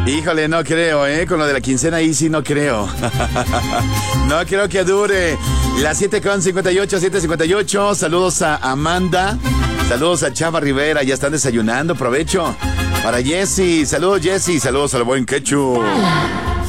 Híjole, no creo, con lo de la quincena ahí sí no creo. No creo que dure. Las 7:58, 7:58. Saludos a Amanda. Saludos a Chava Rivera. Ya están desayunando. Provecho. Para Jessy. Saludos, Jessy. Saludos al buen Quechu.